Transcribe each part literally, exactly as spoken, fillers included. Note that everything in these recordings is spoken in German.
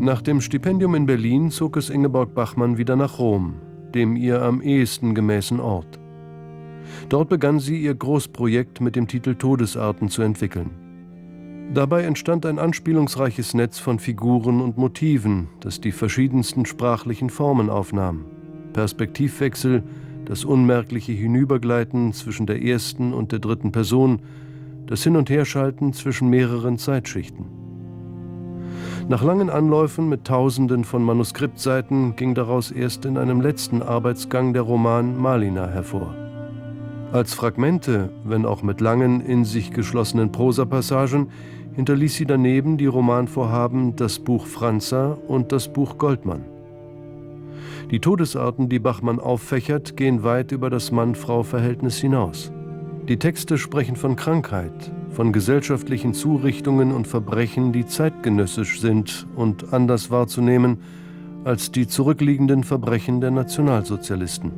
Nach dem Stipendium in Berlin zog es Ingeborg Bachmann wieder nach Rom, dem ihr am ehesten gemäßen Ort. Dort begann sie ihr Großprojekt mit dem Titel Todesarten zu entwickeln. Dabei entstand ein anspielungsreiches Netz von Figuren und Motiven, das die verschiedensten sprachlichen Formen aufnahm. Perspektivwechsel, das unmerkliche Hinübergleiten zwischen der ersten und der dritten Person, das Hin- und Herschalten zwischen mehreren Zeitschichten. Nach langen Anläufen mit Tausenden von Manuskriptseiten ging daraus erst in einem letzten Arbeitsgang der Roman Malina hervor. Als Fragmente, wenn auch mit langen, in sich geschlossenen Prosapassagen, hinterließ sie daneben die Romanvorhaben Das Buch Franza und Das Buch Goldmann. Die Todesarten, die Bachmann auffächert, gehen weit über das Mann-Frau-Verhältnis hinaus. Die Texte sprechen von Krankheit, von gesellschaftlichen Zurichtungen und Verbrechen, die zeitgenössisch sind und anders wahrzunehmen als die zurückliegenden Verbrechen der Nationalsozialisten.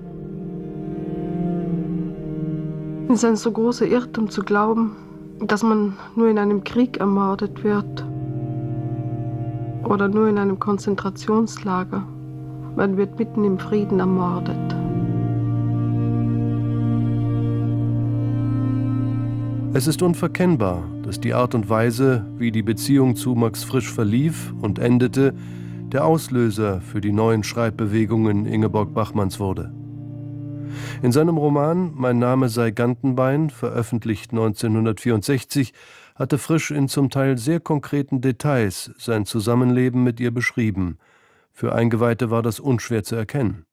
Es ist ein so großer Irrtum zu glauben, dass man nur in einem Krieg ermordet wird oder nur in einem Konzentrationslager. Man wird mitten im Frieden ermordet. Es ist unverkennbar, dass die Art und Weise, wie die Beziehung zu Max Frisch verlief und endete, der Auslöser für die neuen Schreibbewegungen Ingeborg Bachmanns wurde. In seinem Roman »Mein Name sei Gantenbein«, veröffentlicht neunzehnhundertvierundsechzig, hatte Frisch in zum Teil sehr konkreten Details sein Zusammenleben mit ihr beschrieben. Für Eingeweihte war das unschwer zu erkennen.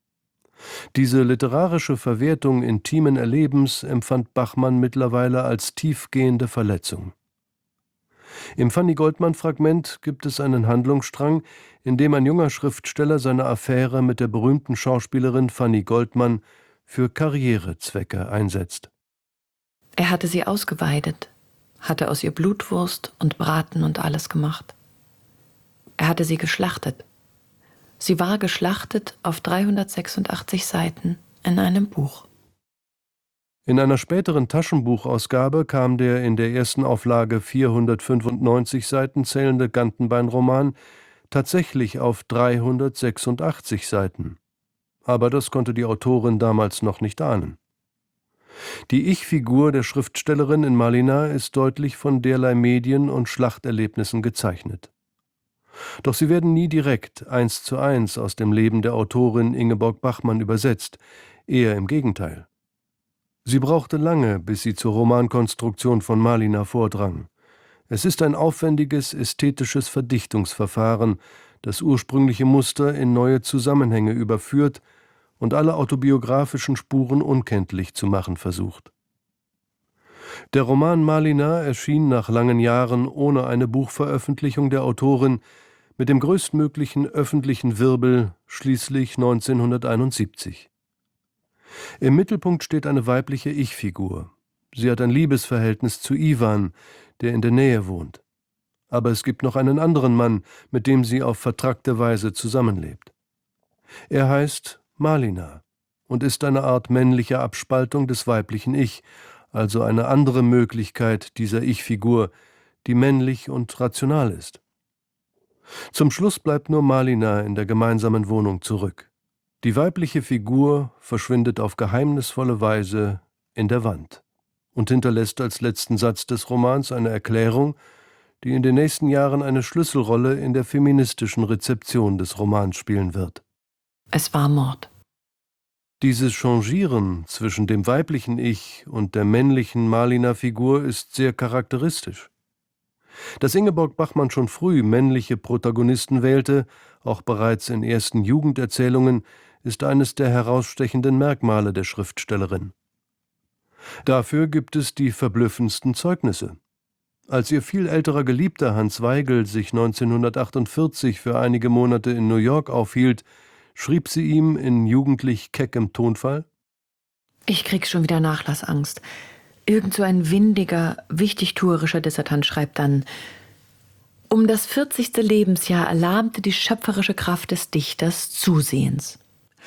Diese literarische Verwertung intimen Erlebens empfand Bachmann mittlerweile als tiefgehende Verletzung. Im Fanny-Goldmann-Fragment gibt es einen Handlungsstrang, in dem ein junger Schriftsteller seine Affäre mit der berühmten Schauspielerin Fanny Goldmann für Karrierezwecke einsetzt. Er hatte sie ausgeweidet, hatte aus ihr Blutwurst und Braten und alles gemacht. Er hatte sie geschlachtet. Sie war geschlachtet auf dreihundertsechsundachtzig Seiten in einem Buch. In einer späteren Taschenbuchausgabe kam der in der ersten Auflage vierhundertfünfundneunzig Seiten zählende Gantenbein-Roman tatsächlich auf dreihundertsechsundachtzig Seiten. Aber das konnte die Autorin damals noch nicht ahnen. Die Ich-Figur der Schriftstellerin in Malina ist deutlich von derlei Medien- und Schlachterlebnissen gezeichnet. Doch sie werden nie direkt eins zu eins aus dem Leben der Autorin Ingeborg Bachmann übersetzt, eher im Gegenteil. Sie brauchte lange, bis sie zur Romankonstruktion von Malina vordrang. Es ist ein aufwendiges, ästhetisches Verdichtungsverfahren, das ursprüngliche Muster in neue Zusammenhänge überführt und alle autobiografischen Spuren unkenntlich zu machen versucht. Der Roman Malina erschien nach langen Jahren ohne eine Buchveröffentlichung der Autorin mit dem größtmöglichen öffentlichen Wirbel schließlich neunzehnhunderteinundsiebzig. Im Mittelpunkt steht eine weibliche Ich-Figur. Sie hat ein Liebesverhältnis zu Iwan, der in der Nähe wohnt. Aber es gibt noch einen anderen Mann, mit dem sie auf vertrackte Weise zusammenlebt. Er heißt Malina und ist eine Art männliche Abspaltung des weiblichen Ich, also eine andere Möglichkeit dieser Ich-Figur, die männlich und rational ist. Zum Schluss bleibt nur Malina in der gemeinsamen Wohnung zurück. Die weibliche Figur verschwindet auf geheimnisvolle Weise in der Wand und hinterlässt als letzten Satz des Romans eine Erklärung, die in den nächsten Jahren eine Schlüsselrolle in der feministischen Rezeption des Romans spielen wird. Es war Mord. Dieses Changieren zwischen dem weiblichen Ich und der männlichen Malina-Figur ist sehr charakteristisch. Dass Ingeborg Bachmann schon früh männliche Protagonisten wählte, auch bereits in ersten Jugenderzählungen, ist eines der herausstechenden Merkmale der Schriftstellerin. Dafür gibt es die verblüffendsten Zeugnisse. Als ihr viel älterer Geliebter Hans Weigel sich neunzehnhundertachtundvierzig für einige Monate in New York aufhielt, schrieb sie ihm in jugendlich keckem Tonfall: Ich krieg schon wieder Nachlassangst. Irgend so ein windiger, wichtigtuerischer Dissertant schreibt dann: Um das vierzigste Lebensjahr erlahmte die schöpferische Kraft des Dichters zusehends.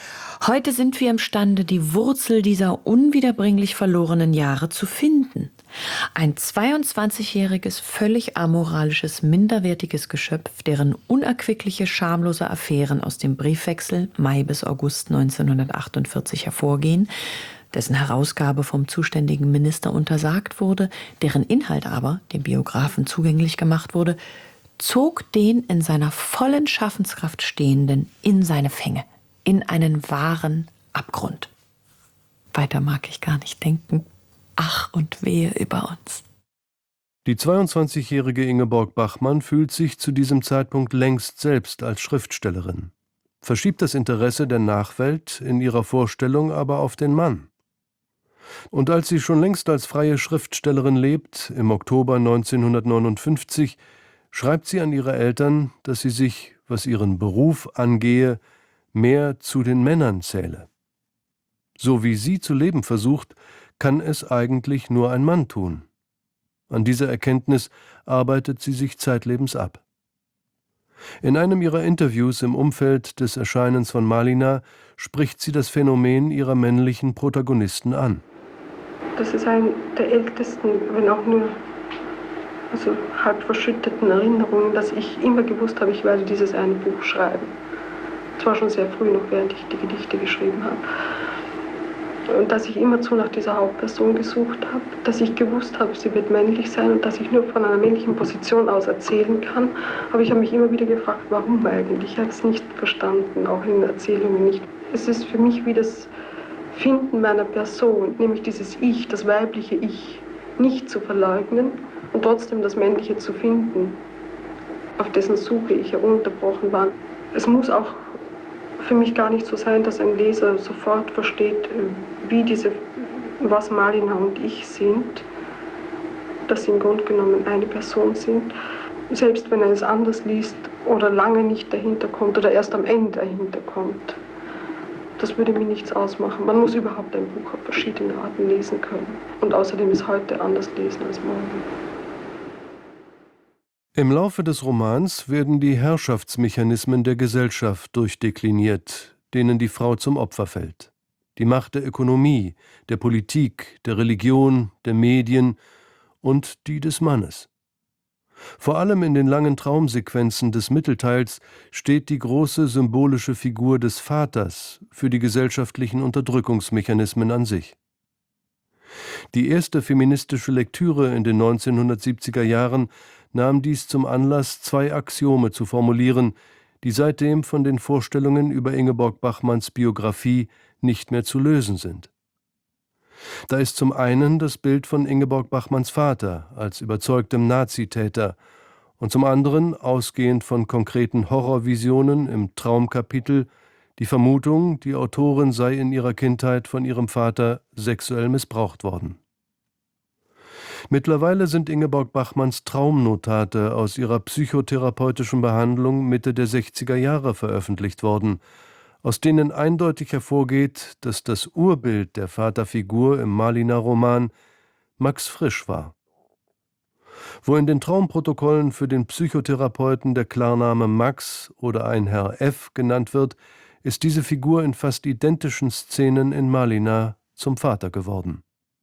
Heute sind wir imstande, die Wurzel dieser unwiederbringlich verlorenen Jahre zu finden. Ein zweiundzwanzigjähriges, völlig amoralisches, minderwertiges Geschöpf, deren unerquickliche, schamlose Affären aus dem Briefwechsel Mai bis August neunzehnhundertachtundvierzig hervorgehen, dessen Herausgabe vom zuständigen Minister untersagt wurde, deren Inhalt aber dem Biografen zugänglich gemacht wurde, zog den in seiner vollen Schaffenskraft Stehenden in seine Fänge, in einen wahren Abgrund. Weiter mag ich gar nicht denken. Ach und wehe über uns. Die zweiundzwanzigjährige Ingeborg Bachmann fühlt sich zu diesem Zeitpunkt längst selbst als Schriftstellerin, verschiebt das Interesse der Nachwelt in ihrer Vorstellung aber auf den Mann. Und als sie schon längst als freie Schriftstellerin lebt, im Oktober neunzehnhundertneunundfünfzig, schreibt sie an ihre Eltern, dass sie sich, was ihren Beruf angehe, mehr zu den Männern zähle. So wie sie zu leben versucht, kann es eigentlich nur ein Mann tun. An dieser Erkenntnis arbeitet sie sich zeitlebens ab. In einem ihrer Interviews im Umfeld des Erscheinens von Malina spricht sie das Phänomen ihrer männlichen Protagonisten an. Das ist eine der ältesten, wenn auch nur also halb verschütteten Erinnerungen, dass ich immer gewusst habe, ich werde dieses eine Buch schreiben. Zwar schon sehr früh, noch während ich die Gedichte geschrieben habe. Und dass ich immerzu nach dieser Hauptperson gesucht habe, dass ich gewusst habe, sie wird männlich sein und dass ich nur von einer männlichen Position aus erzählen kann. Aber ich habe mich immer wieder gefragt, warum eigentlich? Ich habe es nicht verstanden, auch in den Erzählungen nicht. Es ist für mich wie das Finden meiner Person, nämlich dieses Ich, das weibliche Ich, nicht zu verleugnen und trotzdem das männliche zu finden, auf dessen Suche ich ja ununterbrochen war. Es muss auch für mich gar nicht so sein, dass ein Leser sofort versteht, wie diese, was Malina und ich sind, dass sie im Grunde genommen eine Person sind. Selbst wenn er es anders liest oder lange nicht dahinter kommt oder erst am Ende dahinter kommt. Das würde mir nichts ausmachen. Man muss überhaupt ein Buch auf verschiedene Arten lesen können. Und außerdem ist heute anders lesen als morgen. Im Laufe des Romans werden die Herrschaftsmechanismen der Gesellschaft durchdekliniert, denen die Frau zum Opfer fällt. Die Macht der Ökonomie, der Politik, der Religion, der Medien und die des Mannes. Vor allem in den langen Traumsequenzen des Mittelteils steht die große symbolische Figur des Vaters für die gesellschaftlichen Unterdrückungsmechanismen an sich. Die erste feministische Lektüre in den neunzehnhundertsiebziger Jahren nahm dies zum Anlass, zwei Axiome zu formulieren, die seitdem von den Vorstellungen über Ingeborg Bachmanns Biografie nicht mehr zu lösen sind. Da ist zum einen das Bild von Ingeborg Bachmanns Vater als überzeugtem Nazitäter und zum anderen, ausgehend von konkreten Horrorvisionen im Traumkapitel, die Vermutung, die Autorin sei in ihrer Kindheit von ihrem Vater sexuell missbraucht worden. Mittlerweile sind Ingeborg Bachmanns Traumnotate aus ihrer psychotherapeutischen Behandlung Mitte der sechziger Jahre veröffentlicht worden, aus denen eindeutig hervorgeht, dass das Urbild der Vaterfigur im Malina-Roman Max Frisch war. Wo in den Traumprotokollen für den Psychotherapeuten der Klarname Max oder ein Herr F. genannt wird, ist diese Figur in fast identischen Szenen in Malina zum Vater geworden.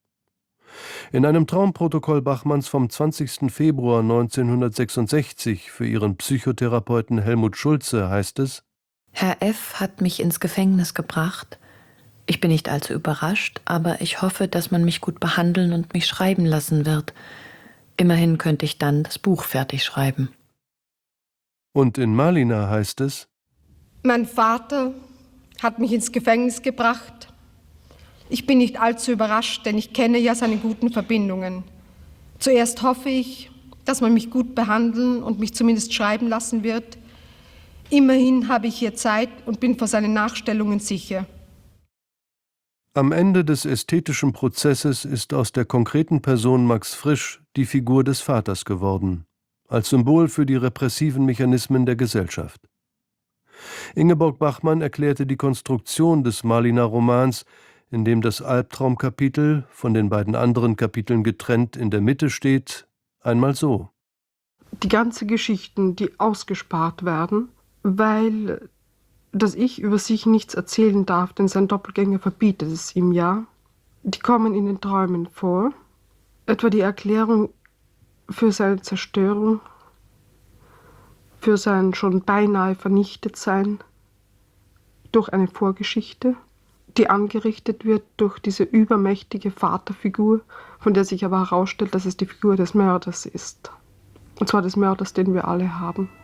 In einem Traumprotokoll Bachmanns vom zwanzigsten Februar neunzehnhundertsechsundsechzig für ihren Psychotherapeuten Helmut Schulze heißt es: Herr F. hat mich ins Gefängnis gebracht. Ich bin nicht allzu überrascht, aber ich hoffe, dass man mich gut behandeln und mich schreiben lassen wird. Immerhin könnte ich dann das Buch fertig schreiben. Und in Malina heißt es: Mein Vater hat mich ins Gefängnis gebracht. Ich bin nicht allzu überrascht, denn ich kenne ja seine guten Verbindungen. Zuerst hoffe ich, dass man mich gut behandeln und mich zumindest schreiben lassen wird. Immerhin habe ich hier Zeit und bin vor seinen Nachstellungen sicher. Am Ende des ästhetischen Prozesses ist aus der konkreten Person Max Frisch die Figur des Vaters geworden, als Symbol für die repressiven Mechanismen der Gesellschaft. Ingeborg Bachmann erklärte die Konstruktion des Malina-Romans, in dem das Albtraumkapitel, von den beiden anderen Kapiteln getrennt in der Mitte steht, einmal so: Die ganzen Geschichten, die ausgespart werden, weil das Ich über sich nichts erzählen darf, denn sein Doppelgänger verbietet es ihm ja, die kommen in den Träumen vor. Etwa die Erklärung für seine Zerstörung, für sein schon beinahe Vernichtetsein durch eine Vorgeschichte, die angerichtet wird durch diese übermächtige Vaterfigur, von der sich aber herausstellt, dass es die Figur des Mörders ist. Und zwar des Mörders, den wir alle haben.